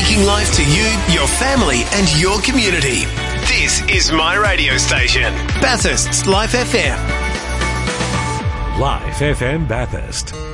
Speaking life to you, your family and your community. This is my radio station, Bathurst's Life FM. Life FM Bathurst.